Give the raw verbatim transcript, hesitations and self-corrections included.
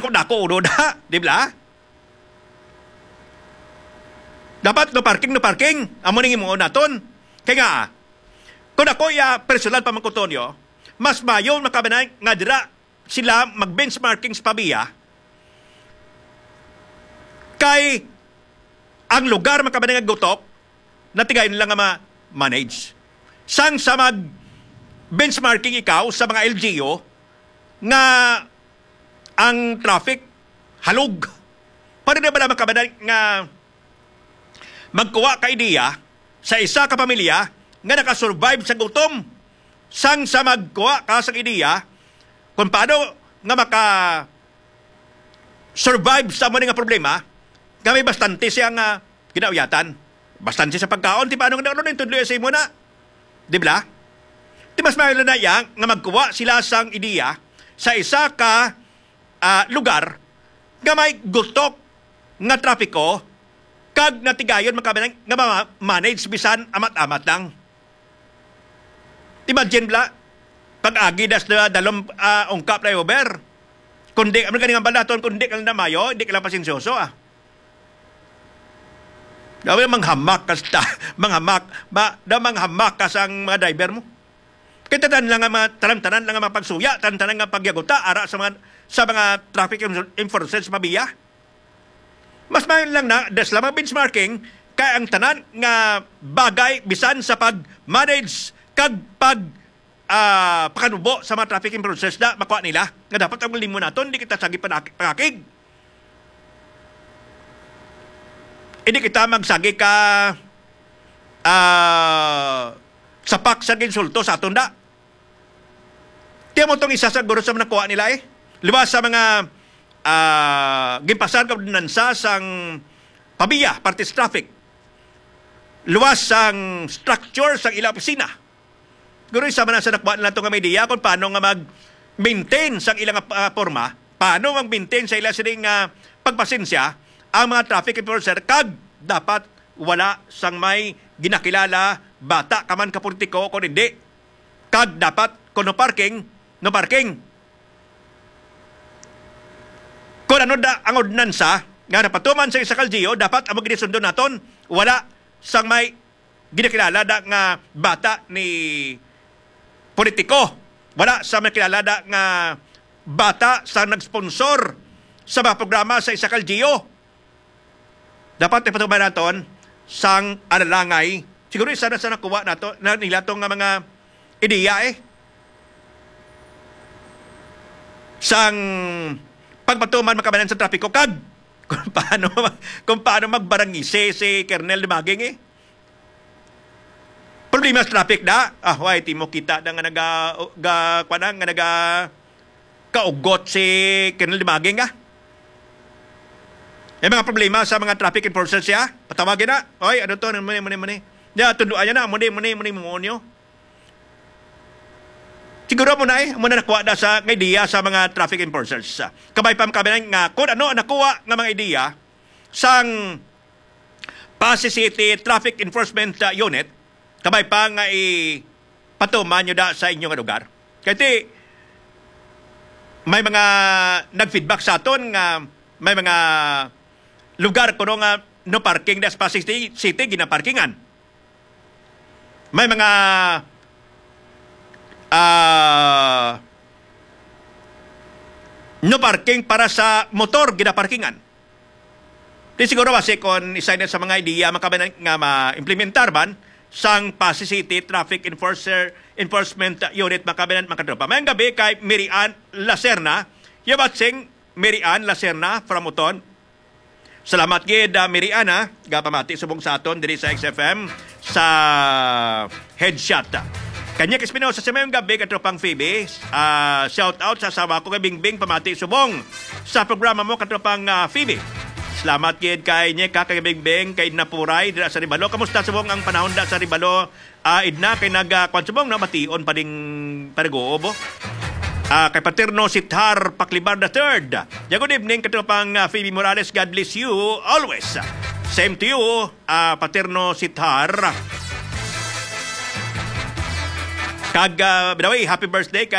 dako-dako uno na, di ba? Dapat no parking, no parking. Amo ning imo naton. Kaya nga, kung ako ya personal pa magkutonyo, mas mayo makabanay nga dira sila mag-benchmarking sa pabiya kay ang lugar makabanay nga gutok na tigayon lang nga ma-manage. Sang sa mag-benchmarking ikaw sa mga L G U nga ang traffic halog. Para na ba na makabanay nga magkuha ka ideya sa isa ka pamilya nga nakasurvive sa gutom. Sang sa magkuha ka sa ideya kung paano nga maka survive sa mga problema nga may bastante siyang uh, ginauyatan. Bastante sa pagkaon, di paano nga naroon yung tudloy sa imo na? Di ba? Di mas mahal na yan nga magkuha sila sang ideya sa isa ka uh, lugar nga may gutok nga trapiko kag natigayon makabanang nga manage bisan amat-amat lang. Imagine bla, pag-agi das na dalom uh, ungkap na over. Kundi, ang ganing ang balaton, kundi ka lang na mayo, hindi ka lang pasensyoso ah. Daw manghamak ka sa, manghamak, ba, daw manghamak ka sa mga driver mo. Kaya tanan lang nga mga, tanan-tanan lang nga mapagsuya, tanan-tanan nga pagyaguta, ara sa mga, sa mga traffic enforcers mabiya. Mas mayon lang na, des lamang benchmarking, kaya ang tanan nga bagay bisan sa pag-manage kag pag uh, pakanubo sa mga traffic enforcers na makuha nila nga dapat ang limo naton hindi kita sagi pangakig. Hindi kita magsagi ka uh, sapak sa insulto sa aton da. Tiyan mo itong isa sa guro sa mga nakuha nila eh. Liwas sa mga uh, gimpasan ka dinansa sang pabiya, partis traffic. Luwas sang structure sang ilang opisina. Guro isa man sa nakba nila itong media kung paano nga mag-maintain sa ilang uh, forma, paano mag-maintain sa ilang sining uh, pagpasensya ang mga traffic enforcer kag dapat wala sang may ginakilala bata kaman ka politiko kung hindi. Kag dapat kung no parking, no parking. Kung ano da ang ordinansa nga napatuman sa isa kaljiyo, dapat ang magigisundo naton wala sang may ginakilala da nga bata ni politiko. Wala sa may kilalada nga bata sa nag-sponsor sa mga programa sa isa kaljiyo. Dapat ipatubay naton sang analangay. Siguro isa na sa nakuha nato, na nila itong mga ideya eh. Sang pagpatuman makabanan sa trapiko kag kung paano, kung paano magbarangise si Kernel Dumaging eh. Problema sa traffic da. Ah, why ti mo kita da nga naga ga kuan nga naga kaugot si Colonel Dumaging ah. May mga problema sa mga traffic enforcers siya. Patawagin na. Oy, ano to? Muni muni muni. Ya tunduan na muni muni muni monyo. Siguro mo na eh, mo na nakuha da sa idea sa mga traffic enforcers. Kabay pa makabilang nga kung ano nakuha nga mga idea sang Pasay City Traffic Enforcement Unit. Kabay pa nga ipatuman nyo da sa inyong lugar. Kasi may mga nag-feedback sa aton nga may mga lugar kuno nga no parking da sa Pasay City, City ginaparkingan. May mga uh, no parking para sa motor ginaparkingan. Di siguro base kung isa na sa mga idea makabanay nga ma-implementar man sang Pasay City Traffic Enforcer Enforcement Unit makabinan makatropa. Mayang gabi kay Mary Ann Lacerna. Yabatsing Mary Ann Lacerna from Uton. Salamat gid uh, Mary Ann ha. Gapamati subong sa aton diri sa X F M sa headshot. Kanya Espinosa sa mayong gabi katropang Phoebe. Uh, shout out sa asawa ko kay Bingbing pamati subong sa programa mo katropang uh, Phoebe. Salamat gid kay Nyeka, kay Bingbing, kay Napuray dira sa Ribalo. Kamusta subong ang panahon da sa Ribalo? Uh, idna kay naga kwan subong na mation pa ding parigoobo. Uh, kay Paterno Sithar Paklibar the third. Yeah, good evening katropang uh, Phoebe Morales. God bless you always. Same to you, uh, Paterno Sithar. Kag uh, by the way, happy birthday kay